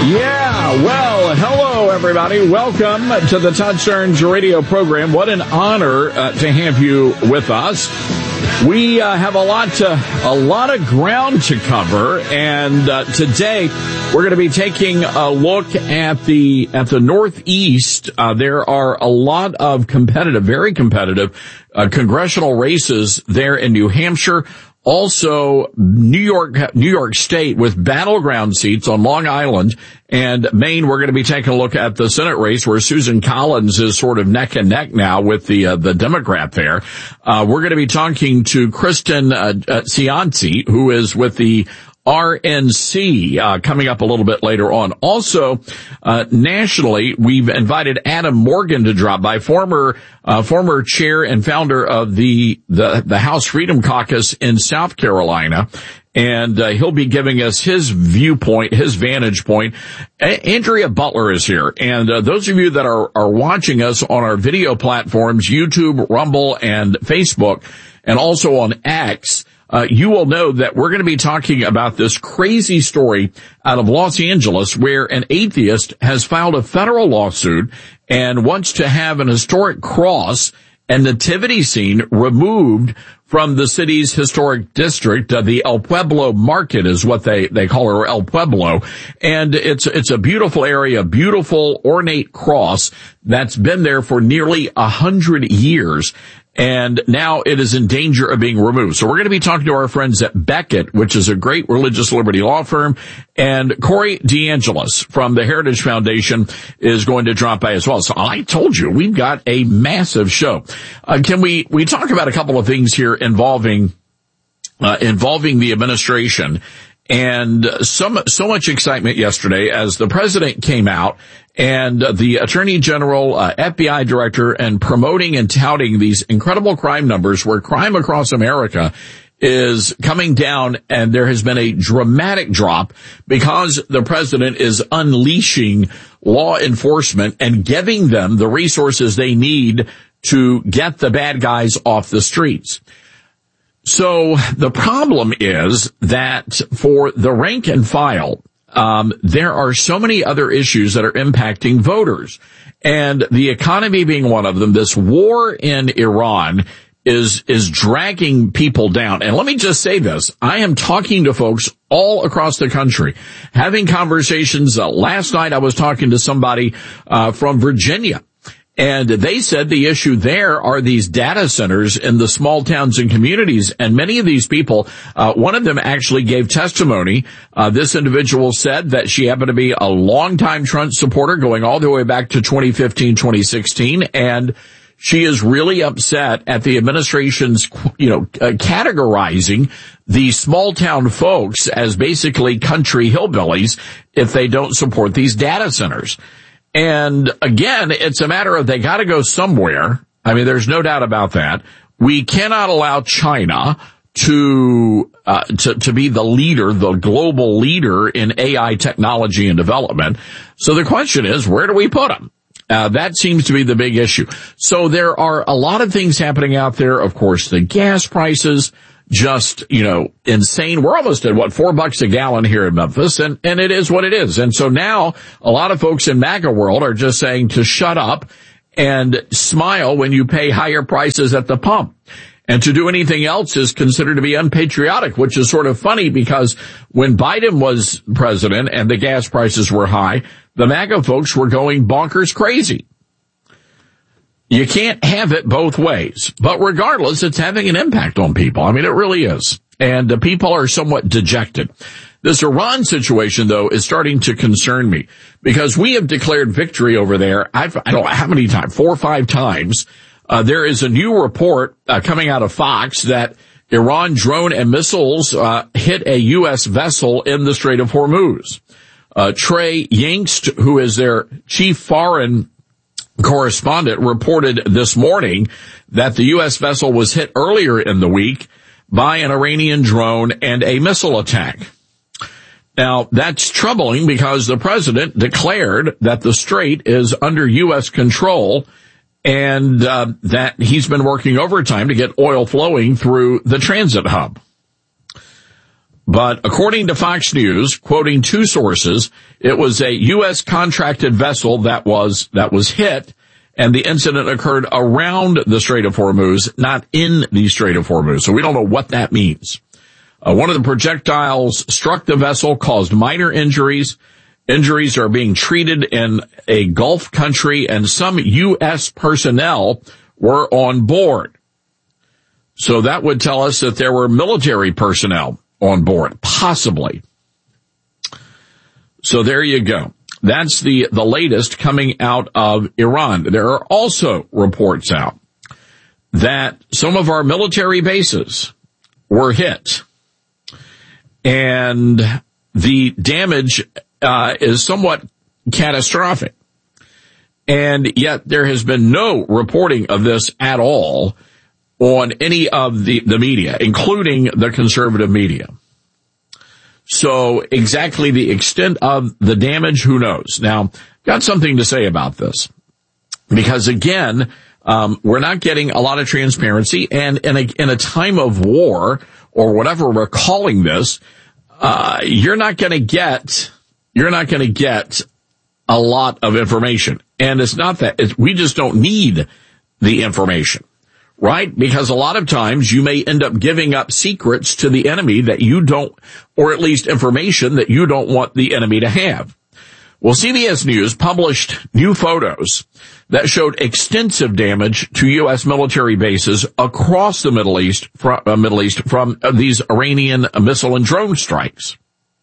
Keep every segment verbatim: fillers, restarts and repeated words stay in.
Yeah, well, hello, everybody. Welcome to the Todd Starnes radio program. What an honor uh, to have you with us. We uh, have a lot to, a lot of ground to cover, and uh, today we're going to be taking a look at the at the Northeast. Uh, there are a lot of competitive, very competitive uh, congressional races there in New Hampshire. Also, New York, New York State with battleground seats on Long Island and Maine. We're going to be taking a look at the Senate race where Susan Collins is sort of neck and neck now with the uh, the Democrat there. Uh, we're going to be talking to Kristen uh, uh, Cianci, who is with the R N C, uh, coming up a little bit later on. Also, uh, nationally, we've invited Adam Morgan to drop by, former, uh, former chair and founder of the, the, the House Freedom Caucus in South Carolina. And, uh, he'll be giving us his viewpoint, his vantage point. A- Andrea Butler is here. And, uh, those of you that are, are watching us on our video platforms, YouTube, Rumble, and Facebook, and also on X, Uh, you will know that we're going to be talking about this crazy story out of Los Angeles where an atheist has filed a federal lawsuit and wants to have an historic cross and nativity scene removed from the city's historic district. Uh, the El Pueblo Market is what they, they call it, or El Pueblo. And it's, it's a beautiful area, beautiful ornate cross that's been there for nearly a hundred years. And now it is in danger of being removed. So we're going to be talking to our friends at Beckett, which is a great religious liberty law firm, and Corey DeAngelis from the Heritage Foundation is going to drop by as well. So I told you, we've got a massive show. Uh, can we, we talk about a couple of things here involving, uh, involving the administration. And so, so much excitement yesterday as the president came out and the attorney general, uh, F B I director, and promoting and touting these incredible crime numbers where crime across America is coming down, and there has been a dramatic drop because the president is unleashing law enforcement and giving them the resources they need to get the bad guys off the streets. So the problem is that for the rank and file, um, there are so many other issues that are impacting voters, and the economy being one of them. This war in Iran is is dragging people down. And let me just say this. I am talking to folks all across the country, having conversations. Uh, last night I was talking to somebody uh from Virginia. And they said the issue there are these data centers in the small towns and communities. And many of these people, uh, one of them actually gave testimony. Uh, this individual said that she happened to be a longtime Trump supporter going all the way back to twenty fifteen, twenty sixteen. And she is really upset at the administration's, you know, uh, categorizing the small town folks as basically country hillbillies if they don't support these data centers. And again, it's a matter of they got to go somewhere. I mean, there's no doubt about that. We cannot allow China to uh to to be the leader, the global leader in A I technology and development. So the question is, where do we put them? Uh, that seems to be the big issue. So there are a lot of things happening out there. Of course, the gas prices, just, you know, insane. We're almost at, what, four bucks a gallon here in Memphis, and, and it is what it is. And so now a lot of folks in MAGA world are just saying to shut up and smile when you pay higher prices at the pump. And to do anything else is considered to be unpatriotic, which is sort of funny because when Biden was president and the gas prices were high, the MAGA folks were going bonkers crazy. You can't have it both ways. But regardless, it's having an impact on people. I mean, it really is. And the people are somewhat dejected. This Iran situation, though, is starting to concern me because we have declared victory over there. I've, I don't know how many times, four or five times. Uh, there is a new report uh, coming out of Fox that Iran drone and missiles uh, hit a U S vessel in the Strait of Hormuz. Uh, Trey Yingst, who is their chief foreign correspondent, reported this morning that the U S vessel was hit earlier in the week by an Iranian drone and a missile attack. Now, that's troubling because the president declared that the strait is under U S control and uh, that he's been working overtime to get oil flowing through the transit hub. But according to Fox News, quoting two sources, it was a U S contracted vessel that was, that was hit, and the incident occurred around the Strait of Hormuz, not in the Strait of Hormuz. So we don't know what that means. Uh, one of the projectiles struck the vessel, caused minor injuries. Injuries are being treated in a Gulf country, and some U S personnel were on board. So that would tell us that there were military personnel on board, possibly. So there you go. That's the, the latest coming out of Iran. There are also reports out that some of our military bases were hit, and the damage uh, is somewhat catastrophic. And yet there has been no reporting of this at all on any of the, the media, including the conservative media. So exactly the extent of the damage, who knows? Now, got something to say about this. Because again, um, we're not getting a lot of transparency, and in a, in a time of war, or whatever we're calling this, uh, you're not gonna get, you're not gonna get a lot of information. And it's not that, it's, we just don't need the information. Right? Because a lot of times you may end up giving up secrets to the enemy that you don't, or at least information that you don't want the enemy to have. Well, C B S News published new photos that showed extensive damage to U S military bases across the Middle East, from, uh, Middle East from uh, these Iranian missile and drone strikes.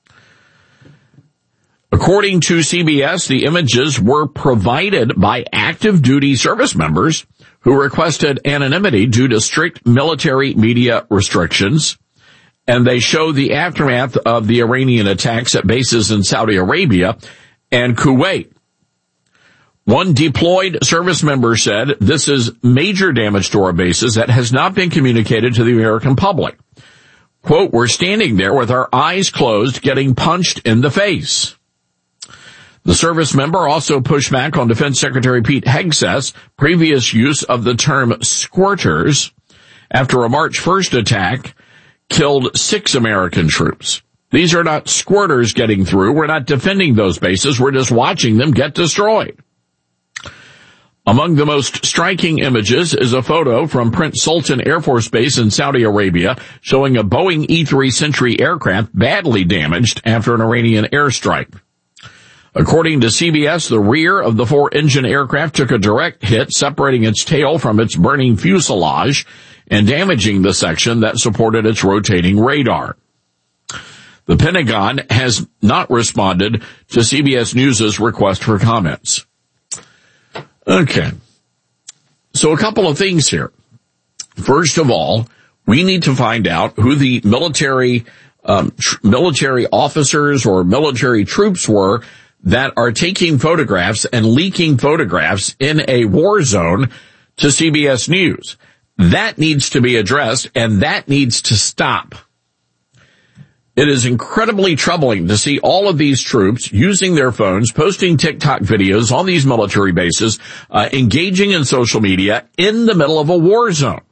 According to C B S, the images were provided by active duty service members who requested anonymity due to strict military media restrictions, and they show the aftermath of the Iranian attacks at bases in Saudi Arabia and Kuwait. One deployed service member said, "This is major damage to our bases that has not been communicated to the American public. Quote, we're standing there with our eyes closed, getting punched in the face." The service member also pushed back on Defense Secretary Pete Hegseth's previous use of the term squirters after a March first attack killed six American troops. These are not squirters getting through. We're not defending those bases. We're just watching them get destroyed. Among the most striking images is a photo from Prince Sultan Air Force Base in Saudi Arabia showing a Boeing E three Sentry aircraft badly damaged after an Iranian airstrike. According to C B S, the rear of the four-engine aircraft took a direct hit, separating its tail from its burning fuselage and damaging the section that supported its rotating radar. The Pentagon has not responded to C B S News' request for comments. Okay. So a couple of things here. First of all, we need to find out who the military, um, tr- military officers or military troops were that are taking photographs and leaking photographs in a war zone to C B S News. That needs to be addressed, and that needs to stop. It is incredibly troubling to see all of these troops using their phones, posting TikTok videos on these military bases, uh, engaging in social media in the middle of a war zone.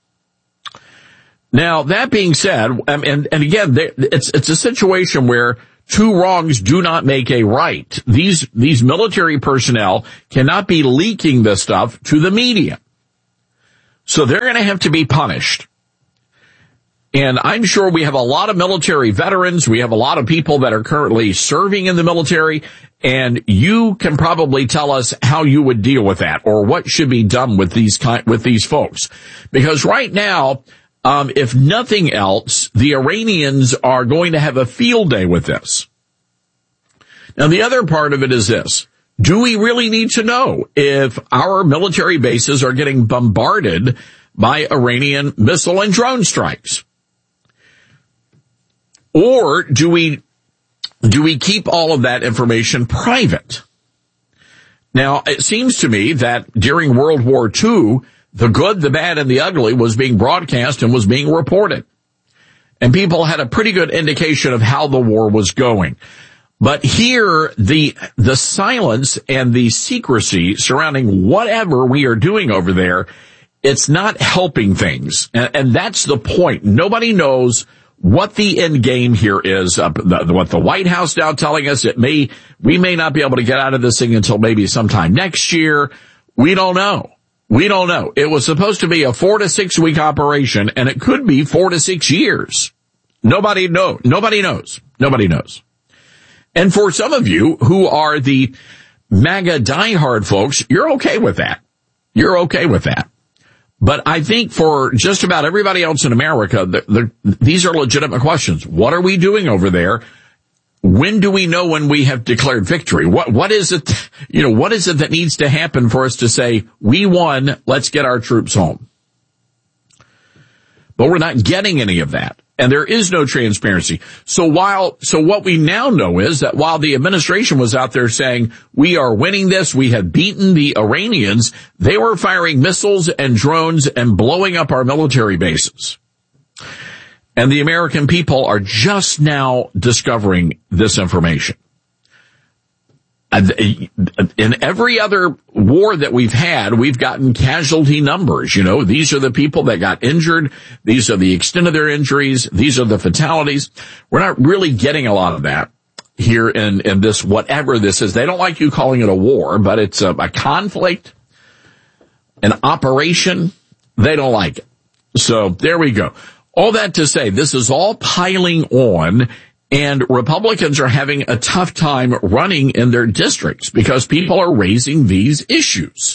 Now, that being said, um, and, and again, it's, it's a situation where two wrongs do not make a right. These, these military personnel cannot be leaking this stuff to the media. So they're going to have to be punished. And I'm sure we have a lot of military veterans. We have a lot of people that are currently serving in the military. And you can probably tell us how you would deal with that, or what should be done with these kind, with these folks. Because right now, Um, if nothing else, the Iranians are going to have a field day with this. Now, the other part of it is this. Do we really need to know if our military bases are getting bombarded by Iranian missile and drone strikes? Or do we, do we keep all of that information private? Now, it seems to me that during World War Two, the good, the bad, and the ugly was being broadcast and was being reported. And people had a pretty good indication of how the war was going. But here, the, the silence and the secrecy surrounding whatever we are doing over there, it's not helping things. And, and that's the point. Nobody knows what the end game here is, uh, the, what the White House now telling us, it may, we may not be able to get out of this thing until maybe sometime next year. We don't know. We don't know. It was supposed to be a four to six week operation, and it could be four to six years. Nobody know. Nobody knows. Nobody knows. And for some of you who are the MAGA diehard folks, you're okay with that. You're okay with that. But I think for just about everybody else in America, the, the, these are legitimate questions. What are we doing over there? When do we know when we have declared victory? What, what is it, you know, what is it that needs to happen for us to say, we won, let's get our troops home? But we're not getting any of that. And there is no transparency. So while, so what we now know is that while the administration was out there saying, we are winning this, we have beaten the Iranians, they were firing missiles and drones and blowing up our military bases. And the American people are just now discovering this information. In every other war that we've had, we've gotten casualty numbers. You know, these are the people that got injured. These are the extent of their injuries. These are the fatalities. We're not really getting a lot of that here in, in this, whatever this is. They don't like you calling it a war, but it's a, a conflict, an operation. They don't like it. So there we go. All that to say, this is all piling on. And Republicans are having a tough time running in their districts because people are raising these issues.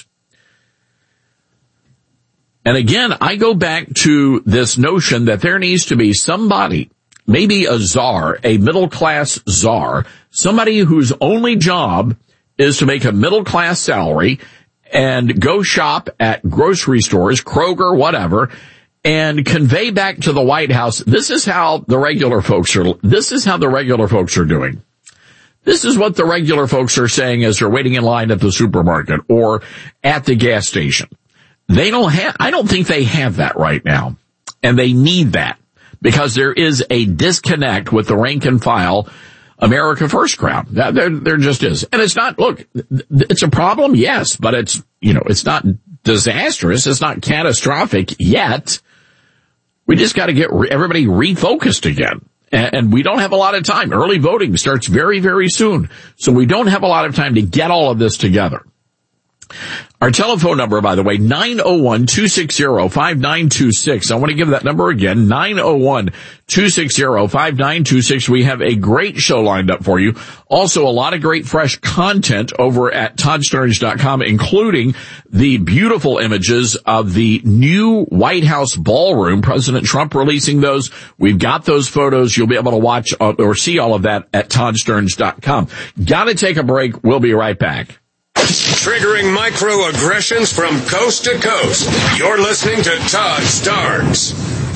And again, I go back to this notion that there needs to be somebody, maybe a czar, a middle-class czar, somebody whose only job is to make a middle-class salary and go shop at grocery stores, Kroger, whatever, and convey back to the White House, this is how the regular folks are, this is how the regular folks are doing. This is what the regular folks are saying as they're waiting in line at the supermarket or at the gas station. They don't have, I don't think they have that right now. And they need that because there is a disconnect with the rank and file America First crowd. There, there just is. And it's not, look, it's a problem, yes, but it's, you know, it's not disastrous. It's not catastrophic yet. We just got to get everybody refocused again. And we don't have a lot of time. Early voting starts very, very soon. So we don't have a lot of time to get all of this together. Our telephone number, by the way, nine oh one, two six zero, five nine two six. I want to give that number again, nine oh one, two six zero, five nine two six. We have a great show lined up for you. Also, a lot of great fresh content over at Todd Starnes dot com, including the beautiful images of the new White House ballroom. President Trump releasing those. We've got those photos. You'll be able to watch or see all of that at Todd Starnes dot com. Got to take a break. We'll be right back. Triggering microaggressions from coast to coast. You're listening to Todd Starnes.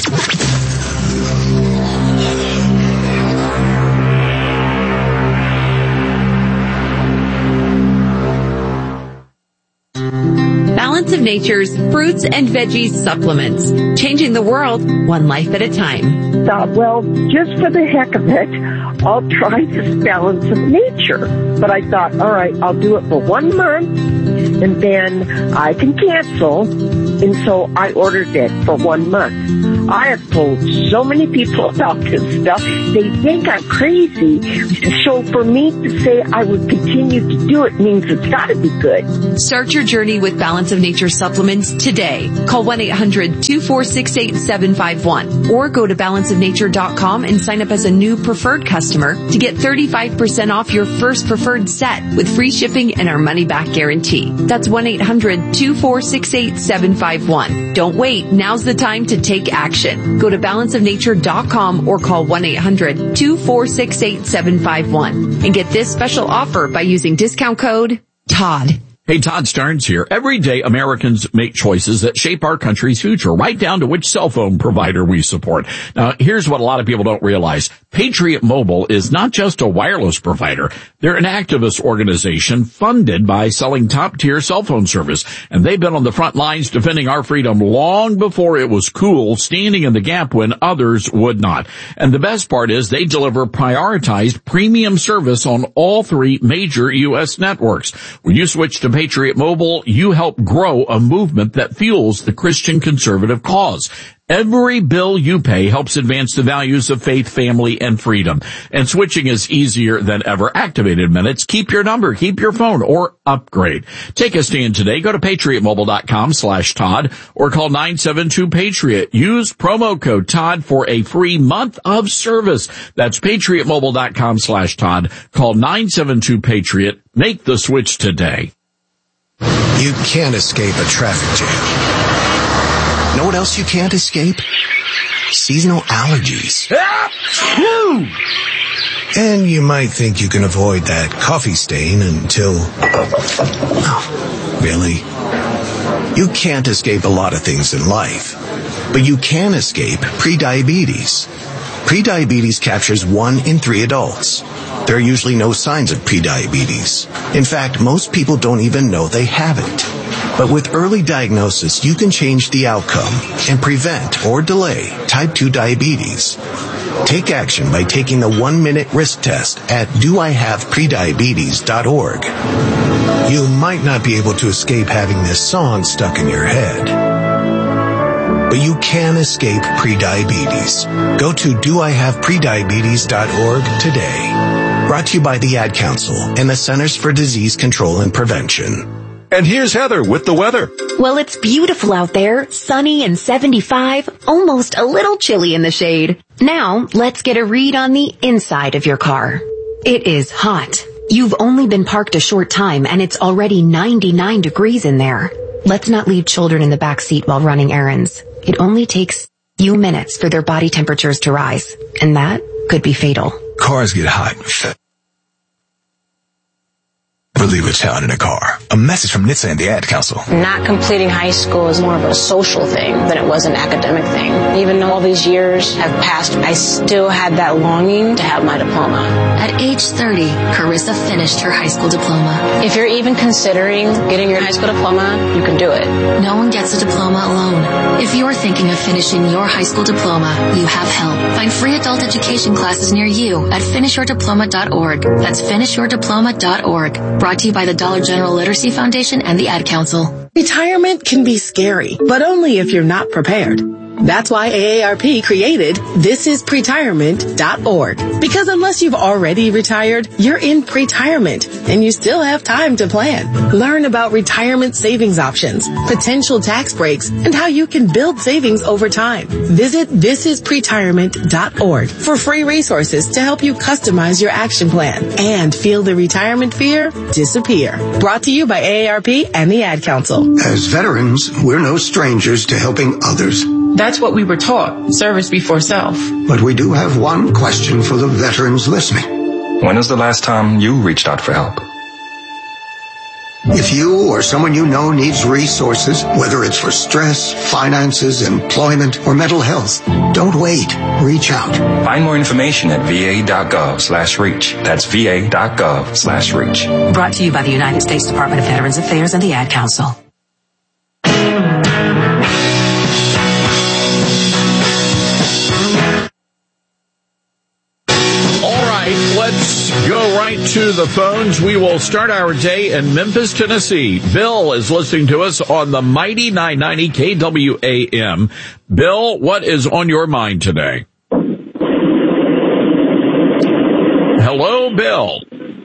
Balance of Nature's fruits and veggies supplements. Changing the world, one life at a time. Thought, well, just for the heck of it, I'll try this Balance of Nature. But I thought, all right, I'll do it for one month, and then I can cancel. And so I ordered it for one month. I have told so many people about this stuff. They think I'm crazy. So for me to say I would continue to do it means it's got to be good. Start your journey with Balance of Nature supplements today. Call one eight hundred, two four six, eight seven five one or go to balance of nature dot com and sign up as a new preferred customer to get thirty-five percent off your first preferred set with free shipping and our money-back guarantee. That's one eight hundred, two four six, eight seven five one. Don't wait. Now's the time to take action. Go to balance of nature dot com or call one eight hundred, two four six, eight seven five one and get this special offer by using discount code Todd. Hey, Todd Starnes here. Every day, Americans make choices that shape our country's future, right down to which cell phone provider we support. Now, here's what a lot of people don't realize. Patriot Mobile is not just a wireless provider. They're an activist organization funded by selling top-tier cell phone service, and they've been on the front lines defending our freedom long before it was cool, standing in the gap when others would not. And the best part is they deliver prioritized premium service on all three major U S networks. When you switch to Patriot Mobile, you help grow a movement that fuels the Christian conservative cause. Every bill you pay helps advance the values of faith, family, and freedom. And switching is easier than ever. Activated Minutes. Keep your number, keep your phone, or upgrade. Take a stand today. Go to patriotmobile.com slash Todd or call nine seven two Patriot. Use promo code Todd for a free month of service. That's patriotmobile.com slash Todd. Call nine seven two Patriot. Make the switch today. You can't escape a traffic jam. Know what else you can't escape? Seasonal allergies. And you might think you can avoid that coffee stain until... Oh, really? You can't escape a lot of things in life, but you can escape prediabetes. Prediabetes captures one in three adults. There are usually no signs of prediabetes. In fact, most people don't even know they have it. But with early diagnosis, you can change the outcome and prevent or delay type two diabetes. Take action by taking the one-minute risk test at do I have prediabetes dot org. You might not be able to escape having this song stuck in your head, but you can escape prediabetes. Go to do I have prediabetes dot org today. Brought to you by the Ad Council and the Centers for Disease Control and Prevention. And here's Heather with the weather. Well, it's beautiful out there, sunny and seventy-five, almost a little chilly in the shade. Now, let's get a read on the inside of your car. It is hot. You've only been parked a short time and it's already ninety-nine degrees in there. Let's not leave children in the back seat while running errands. It only takes a few minutes for their body temperatures to rise, and that could be fatal. Cars get hot. Never leave a child in a car. A message from N H T S A and the Ad Council. Not completing high school is more of a social thing than it was an academic thing. Even though all these years have passed, I still had that longing to have my diploma. At age thirty, Carissa finished her high school diploma. If you're even considering getting your high school diploma, you can do it. No one gets a diploma alone. If you're thinking of finishing your high school diploma, you have help. Find free adult education classes near you at finish your diploma dot org. That's finish your diploma dot org. Brought to you by the Dollar General Literacy Foundation and the Ad Council. Retirement can be scary, but only if you're not prepared. That's why A A R P created this is pretirement dot org. Because unless you've already retired, you're in pretirement and you still have time to plan. Learn about retirement savings options, potential tax breaks, and how you can build savings over time. Visit this is pretirement dot org for free resources to help you customize your action plan and feel the retirement fear disappear. Brought to you by A A R P and the Ad Council. As veterans, we're no strangers to helping others. That's what we were taught, service before self. But we do have one question for the veterans listening. When was the last time you reached out for help? If you or someone you know needs resources, whether it's for stress, finances, employment, or mental health, don't wait. Reach out. Find more information at va.gov slash reach. That's va.gov slash reach. Brought to you by the United States Department of Veterans Affairs and the Ad Council. Let's go right to the phones. We will start our day in Memphis, Tennessee. Bill is listening to us on the mighty nine ninety K W A M. Bill, what is on your mind today? Hello, Bill.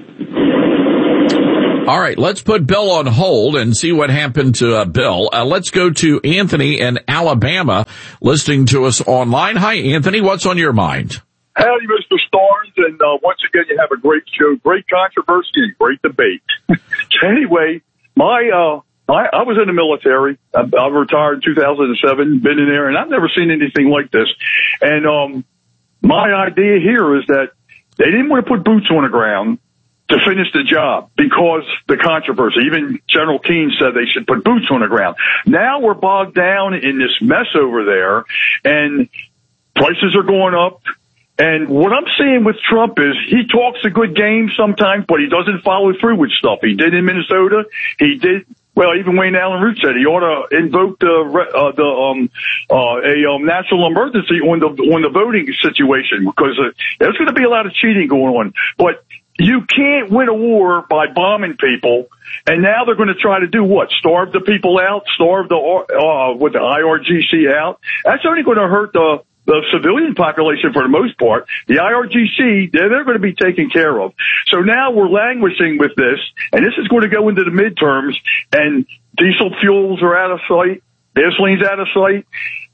All right, let's put Bill on hold and see what happened to uh, Bill. Uh, let's go to Anthony in Alabama, listening to us online. Hi, Anthony. What's on your mind? Howdy, Mister Starnes, and uh, once again, you have a great show, great controversy, and great debate. Anyway, my uh, I, I was in the military. I, I retired in two thousand seven, been in there, and I've never seen anything like this. And um, my idea here is that they didn't want to put boots on the ground to finish the job because the controversy. Even General Keane said they should put boots on the ground. Now we're bogged down in this mess over there, and prices are going up. And what I'm seeing with Trump is he talks a good game sometimes, but he doesn't follow through with stuff. He did in Minnesota. He did, well, even Wayne Allen Root said he ought to invoke the, uh, the, um, uh, a, um, national emergency on the, on the voting situation because uh, there's going to be a lot of cheating going on. But you can't win a war by bombing people. And now they're going to try to do what? Starve the people out? Starve the, uh, with the I R G C out? That's only going to hurt the, the civilian population for the most part. The I R G C, they're, they're going to be taken care of. So now we're languishing with this, and this is going to go into the midterms, and diesel fuels are out of sight, gasoline's out of sight,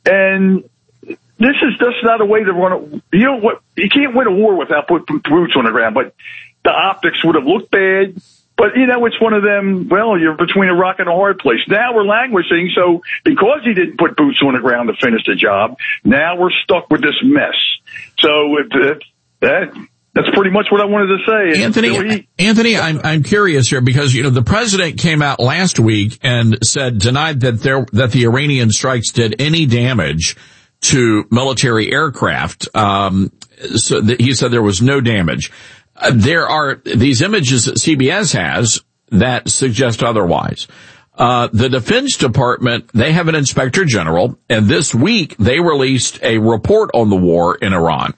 and this is just not a way to run a, you know what, you can't win a war without putting boots on the ground, but the optics would have looked bad. But, you know, it's one of them, well, you're between a rock and a hard place. Now we're languishing, so because he didn't put boots on the ground to finish the job, now we're stuck with this mess. So it, it, that that's pretty much what I wanted to say. Anthony, Anthony, I'm I'm curious here because, you know, the president came out last week and said, denied that there that the Iranian strikes did any damage to military aircraft. Um, so th- he said there was no damage. Uh, there are these images that C B S has that suggest otherwise. Uh, the Defense Department, they have an inspector general, and this week they released a report on the war in Iran.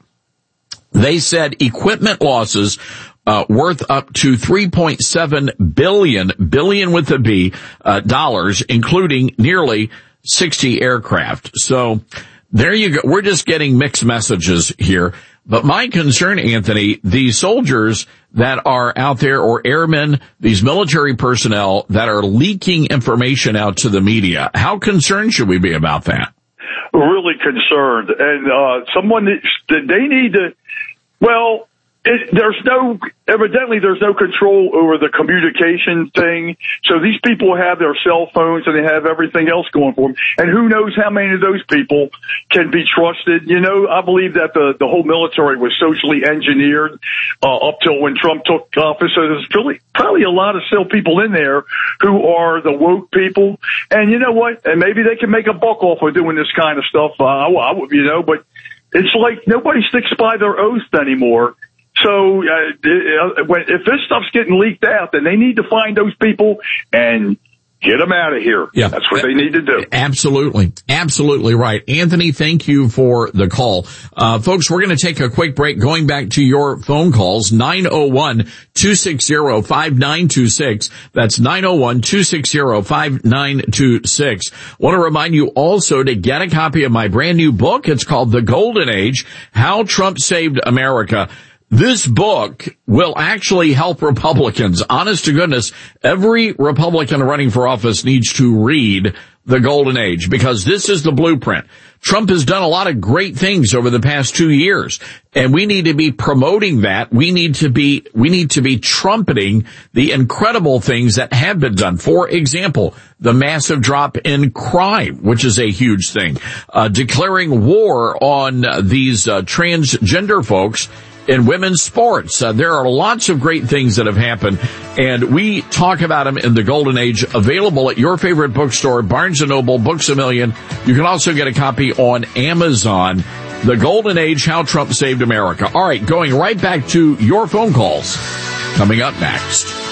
They said equipment losses uh, worth up to three point seven billion, billion with a B, uh, dollars, including nearly sixty aircraft. So there you go. We're just getting mixed messages here. But my concern, Anthony, these soldiers that are out there, or airmen, these military personnel that are leaking information out to the media, how concerned should we be about that? Really concerned. And uh someone, they need to, well, it, there's no, evidently there's no control over the communication thing. So these people have their cell phones and they have everything else going for them. And who knows how many of those people can be trusted. You know, I believe that the, the whole military was socially engineered, uh, up till when Trump took office. So there's really probably a lot of still people in there who are the woke people. And you know what? And maybe they can make a buck off of doing this kind of stuff. Uh, I, I, you know, but it's like nobody sticks by their oath anymore. So uh, if this stuff's getting leaked out, then they need to find those people and get them out of here. Yeah. That's what they need to do. Absolutely. Absolutely right. Anthony, thank you for the call. Uh, folks, we're going to take a quick break. Going back to your phone calls, nine oh one, two six zero, five nine two six. That's nine oh one, two six zero, five nine two six. Want to remind you also to get a copy of my brand new book. It's called The Golden Age, How Trump Saved America. This book will actually help Republicans. Honest to goodness, every Republican running for office needs to read The Golden Age because this is the blueprint. Trump has done a lot of great things over the past two years, and we need to be promoting that. We need to be, we need to be trumpeting the incredible things that have been done. For example, the massive drop in crime, which is a huge thing. Uh, declaring war on uh, these uh, transgender folks in women's sports. Uh, there are lots of great things that have happened, and we talk about them in The Golden Age, available at your favorite bookstore, Barnes and Noble, Books A Million. You can also get a copy on Amazon. The Golden Age, How Trump Saved America. All right, going right back to your phone calls. Coming up next.